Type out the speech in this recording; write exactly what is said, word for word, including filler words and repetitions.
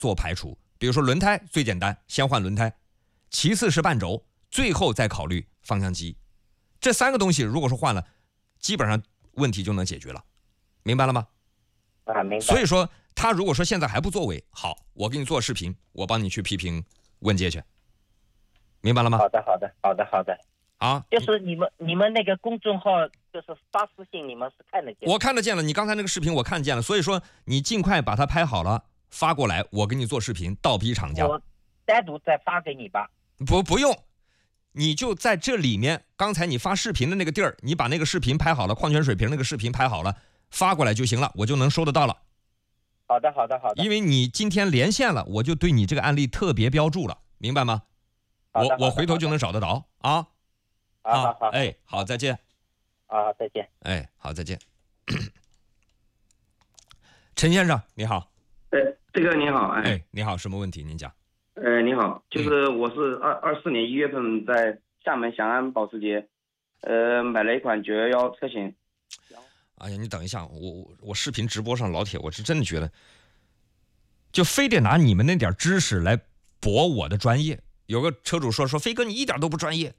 做排除。比如说轮胎最简单，先换轮胎，其次是半轴，最后再考虑方向机。这三个东西如果说换了，基本上问题就能解决了，明白了吗？ 啊，明白。 所以说他如果说现在还不作为，好，我给你做视频，我帮你去批评问界去，明白了吗？ 好的，好的，好的，好的。 啊， 就是你们你们那个公众号就是发私信，你们是看得见的。 我看得见了，你刚才那个视频我看见了，所以说你尽快把它拍好了发过来，我给你做视频，倒逼厂家。 我单独再发给你吧。 不不用，你就在这里面，刚才你发视频的那个地儿，你把那个视频拍好了，矿泉水瓶那个视频拍好了，发过来就行了，我就能收得到了。 好的，好的，好的。 因为你今天连线了，我就对你这个案例特别标注了，明白吗？我我回头就能找得着啊。 好好好， 哎，好，再见。 啊，再见。 哎，好，再见。陈先生，你好。 哎，这个你好，哎， 哎，你好，什么问题？您讲。 呃，你好，就是我是二二四年一月份在厦门翔安保时捷，呃，买了一款九一一车型。 哎呀，你等一下，我我我视频直播上老铁，我是真的觉得，就非得拿你们那点知识来驳我的专业。有个车主说说飞哥你一点都不专业，